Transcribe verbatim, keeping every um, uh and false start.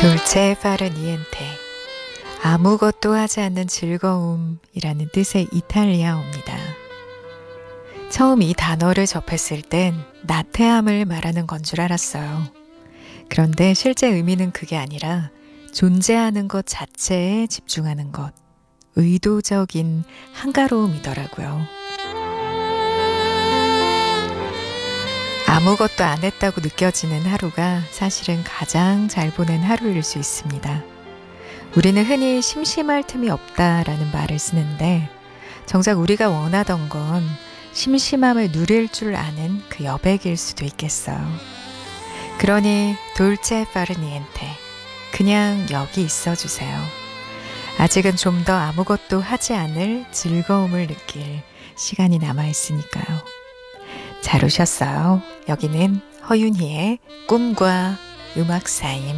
돌체 파르 니엔테, 아무것도 하지 않는 즐거움이라는 뜻의 이탈리아어입니다. 처음 이 단어를 접했을 땐 나태함을 말하는 건 줄 알았어요. 그런데 실제 의미는 그게 아니라 존재하는 것 자체에 집중하는 것, 의도적인 한가로움이더라고요. 아무것도 안 했다고 느껴지는 하루가 사실은 가장 잘 보낸 하루일 수 있습니다. 우리는 흔히 심심할 틈이 없다라는 말을 쓰는데 정작 우리가 원하던 건 심심함을 누릴 줄 아는 그 여백일 수도 있겠어요. 그러니 돌체 파르 니엔테, 그냥 여기 있어주세요. 아직은 좀 더 아무것도 하지 않을 즐거움을 느낄 시간이 남아있으니까요. 잘 오셨어요. 여기는 허윤희의 꿈과 음악 사이입니다.